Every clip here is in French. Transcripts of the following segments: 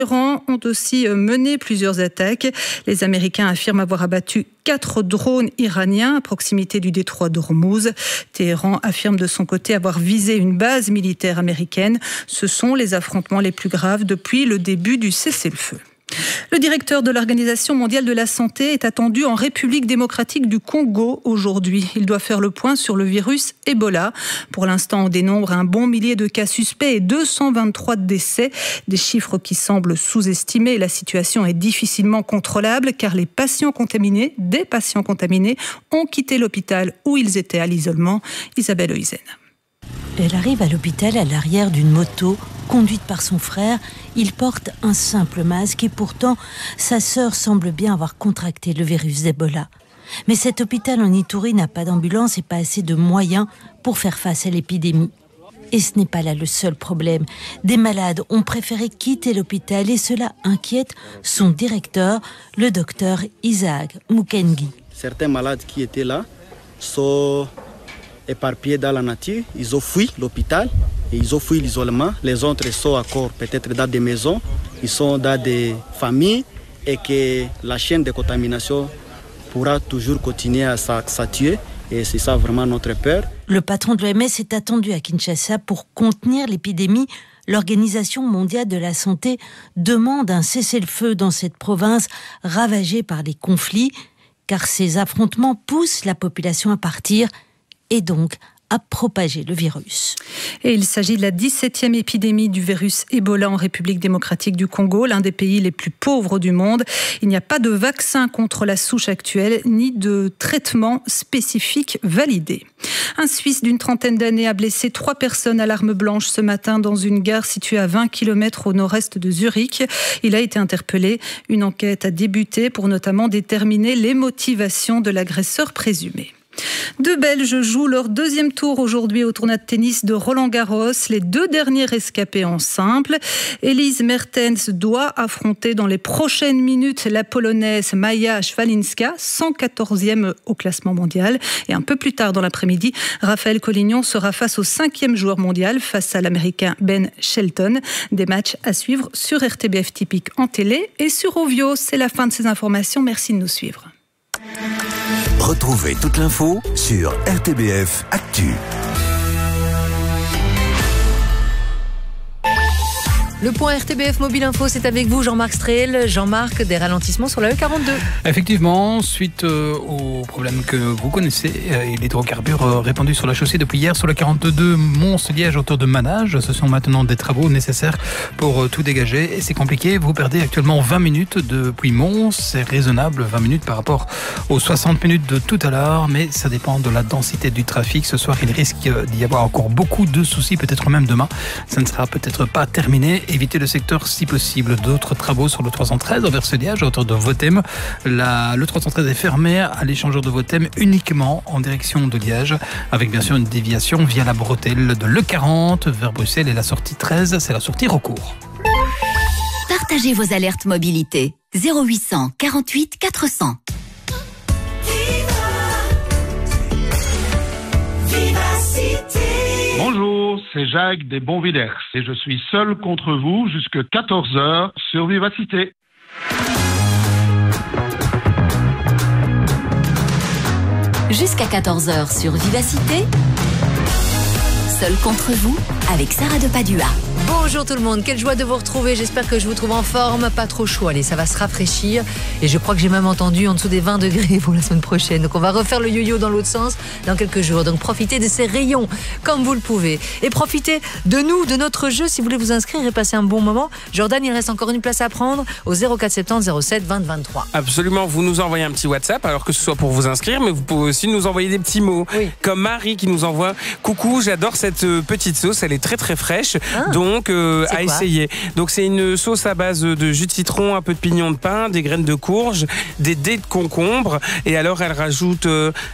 Iran ont aussi mené plusieurs attaques. Les Américains affirment avoir abattu 4 drones iraniens à proximité du détroit d'Ormuz. Téhéran affirme de son côté avoir visé une base militaire américaine. Ce sont les affrontements les plus graves depuis le début du cessez-le-feu. Le directeur de l'Organisation mondiale de la santé est attendu en République démocratique du Congo aujourd'hui. Il doit faire le point sur le virus Ebola. Pour l'instant, on dénombre un bon millier de cas suspects et 223 décès. Des chiffres qui semblent sous-estimés. La situation est difficilement contrôlable car des patients contaminés ont quitté l'hôpital où ils étaient à l'isolement. Isabelle Oïzen. Elle arrive à l'hôpital à l'arrière d'une moto, conduite par son frère. Il porte un simple masque et pourtant, sa sœur semble bien avoir contracté le virus d'Ebola. Mais cet hôpital en Ituri n'a pas d'ambulance et pas assez de moyens pour faire face à l'épidémie. Et ce n'est pas là le seul problème. Des malades ont préféré quitter l'hôpital et cela inquiète son directeur, le docteur Isaac Mukengi. Certains malades qui étaient là sont éparpillés dans la nature, ils ont fui l'hôpital et ils ont fui l'isolement. Les autres sont encore peut-être dans des maisons, ils sont dans des familles et que la chaîne de contamination pourra toujours continuer à s'accentuer et c'est ça vraiment notre peur. Le patron de l'OMS est attendu à Kinshasa pour contenir l'épidémie. L'Organisation mondiale de la santé demande un cessez-le-feu dans cette province ravagée par les conflits car ces affrontements poussent la population à partir et donc à propager le virus. Et il s'agit de la 17e épidémie du virus Ebola en République démocratique du Congo, l'un des pays les plus pauvres du monde. Il n'y a pas de vaccin contre la souche actuelle, ni de traitement spécifique validé. Un Suisse d'une trentaine d'années a blessé 3 personnes à l'arme blanche ce matin dans une gare située à 20 km au nord-est de Zurich. Il a été interpellé. Une enquête a débuté pour notamment déterminer les motivations de l'agresseur présumé. 2 Belges jouent leur 2e tour aujourd'hui au tournoi de tennis de Roland-Garros. Les 2 derniers rescapés en simple. Elise Mertens doit affronter dans les prochaines minutes la Polonaise Maja Swalinska, 114e au classement mondial. Et un peu plus tard dans l'après-midi, Raphaël Collignon sera face au 5e joueur mondial, face à l'Américain Ben Shelton. Des matchs à suivre sur RTBF Typique en télé et sur Ovio. C'est la fin de ces informations. Merci de nous suivre. Retrouvez toute l'info sur RTBF Actu. Le point RTBF Mobile Info, c'est avec vous Jean-Marc Strel. Jean-Marc, des ralentissements sur la E42. Effectivement, suite au problème que vous connaissez, l'hydrocarbure répandu sur la chaussée depuis hier sur la 42 Mons-Liège autour de Manage. Ce sont maintenant des travaux nécessaires pour tout dégager et c'est compliqué. Vous perdez actuellement 20 minutes depuis Mons. C'est raisonnable, 20 minutes par rapport aux 60 minutes de tout à l'heure, mais ça dépend de la densité du trafic. Ce soir, il risque d'y avoir encore beaucoup de soucis, peut-être même demain. Ça ne sera peut-être pas terminé. Éviter le secteur si possible. D'autres travaux sur le 313 vers Liège, autour de Votem. Le 313 est fermé à l'échangeur de Votem uniquement en direction de Liège, avec bien sûr une déviation via la bretelle de l'E40 vers Bruxelles et la sortie 13, c'est la sortie recours. Partagez vos alertes mobilité. 0800 48 400. Bonjour, c'est Jacques des Bonvillers et je suis seul contre vous jusque 14h sur Vivacité. Jusqu'à 14h sur Vivacité. Seul contre vous avec Sarah de Padua. Bonjour tout le monde, quelle joie de vous retrouver. J'espère que je vous trouve en forme, pas trop chaud. Allez, ça va se rafraîchir. Et je crois que j'ai même entendu en dessous des 20 degrés pour la semaine prochaine. Donc on va refaire le yo-yo dans l'autre sens dans quelques jours. Donc profitez de ces rayons comme vous le pouvez. Et profitez de nous, de notre jeu. Si vous voulez vous inscrire et passer un bon moment, Jordan, il reste encore une place à prendre au 0470 07 20 23. Absolument, vous nous envoyez un petit WhatsApp, alors que ce soit pour vous inscrire, mais vous pouvez aussi nous envoyer des petits mots. Oui. Comme Marie qui nous envoie « Coucou, j'adore cette petite sauce, elle est très très fraîche. » Donc à essayer. Donc c'est une sauce à base de jus de citron, un peu de pignon de pain, des graines de courge, des dés de concombre et alors elle rajoute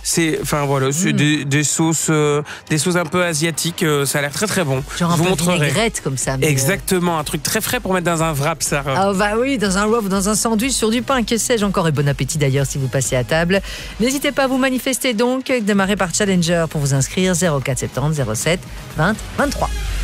des sauces un peu asiatiques, ça a l'air très très bon. Genre un peu vinaigrette comme ça. Exactement, un truc très frais pour mettre dans un wrap, Sarah. Ah bah oui, dans un wrap, dans un sandwich, sur du pain, que sais-je encore. Et bon appétit d'ailleurs si vous passez à table. N'hésitez pas à vous manifester donc, démarrez par Challenger pour vous inscrire 0470 07 20 23.